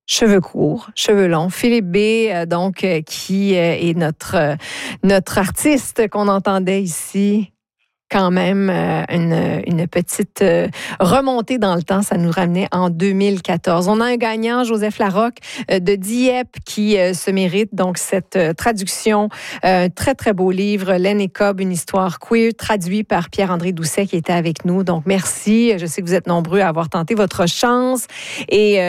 cheveux courts, cheveux longs. Philippe B, qui est notre artiste qu'on entendait ici. Quand même une petite remontée dans le temps. Ça nous ramenait en 2014. On a un gagnant, Joseph Larocque de Dieppe, qui se mérite donc cette traduction. Très, très beau livre, Laine et Cobb, une histoire queer, traduit par Pierre-André Doucet, qui était avec nous. Donc, merci. Je sais que vous êtes nombreux à avoir tenté votre chance. Et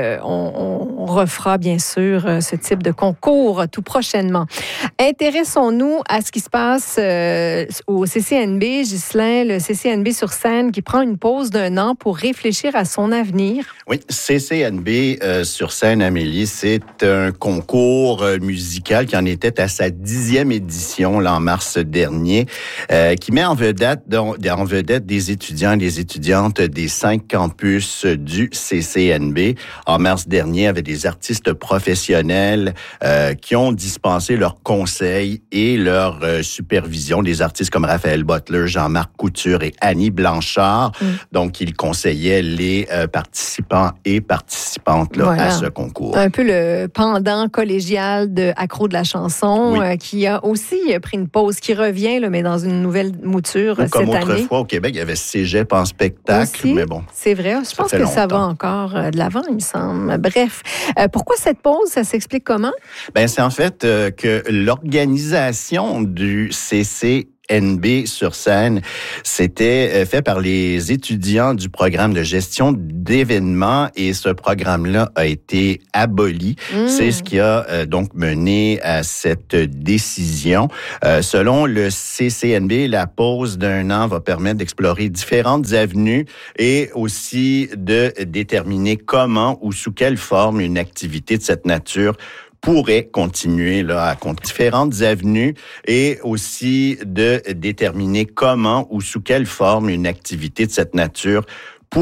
on refera, bien sûr, ce type de concours tout prochainement. Intéressons-nous à ce qui se passe au CCNB. Ghislain, le CCNB sur scène qui prend une pause d'1 an pour réfléchir à son avenir. Oui, CCNB sur scène, Amélie, c'est un concours musical qui en était à sa 10e édition là, en mars dernier, qui met en vedette des étudiants et des étudiantes des 5 campus du CCNB. En mars dernier, avec des artistes professionnels qui ont dispensé leurs conseils et leur supervision, des artistes comme Raphaël Butler, Jean-Marc Couture et Annie Blanchard. Donc, ils conseillaient les participants et participantes là, à ce concours. Un peu le pendant collégial de Accro de la chanson, qui a aussi pris une pause, qui revient, là, mais dans une nouvelle mouture cette année. Comme autrefois, au Québec, il y avait Cégep en spectacle, aussi, mais bon. C'est vrai. Je pense que ça va encore de l'avant, il me semble. Bref, pourquoi cette pause? Ça s'explique comment? C'est en fait que l'organisation du CCNB sur scène, c'était fait par les étudiants du programme de gestion d'événements et ce programme-là a été aboli. C'est ce qui a donc mené à cette décision. Selon le CCNB, la pause d'1 an va permettre d'explorer différentes avenues et aussi de déterminer comment ou sous quelle forme une activité de cette nature pourrait continuer là à différentes avenues et aussi de déterminer comment ou sous quelle forme une activité de cette nature